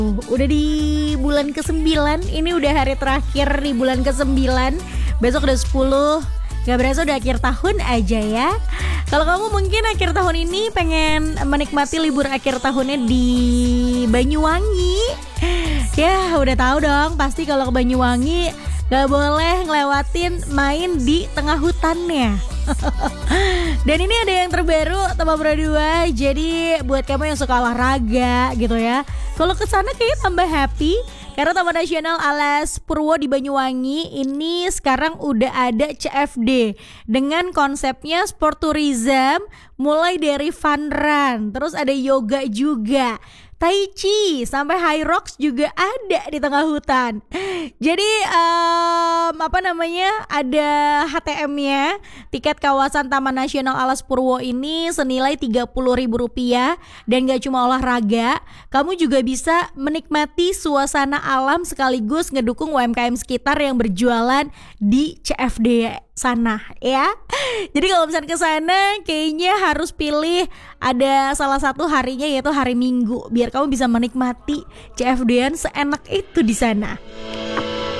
Udah di bulan ke-9, ini udah hari terakhir di bulan ke-9. Besok udah 10, gak berasa udah akhir tahun aja ya. Kalau kamu mungkin akhir tahun ini pengen menikmati libur akhir tahunnya di Banyuwangi, ya udah tahu dong pasti kalau ke Banyuwangi gak boleh ngelewatin main di tengah hutannya. Dan ini ada yang terbaru Tema Pro 2. Jadi buat kamu yang suka olahraga gitu ya, kalau kesana kayaknya tambah happy. Karena Taman Nasional Alas Purwo di Banyuwangi ini sekarang udah ada CFD dengan konsepnya sport tourism, mulai dari fun run, terus ada yoga juga, Tai Chi, sampai High Rocks juga ada di tengah hutan. Jadi ada HTM-nya. Tiket kawasan Taman Nasional Alas Purwo ini senilai Rp30.000. Dan gak cuma olahraga, kamu juga bisa menikmati suasana alam sekaligus ngedukung UMKM sekitar yang berjualan di CFD sana ya. Jadi kalau misalnya ke sana kayaknya harus pilih ada salah satu harinya, yaitu hari Minggu, biar kamu bisa menikmati CFD-an seenak itu di sana.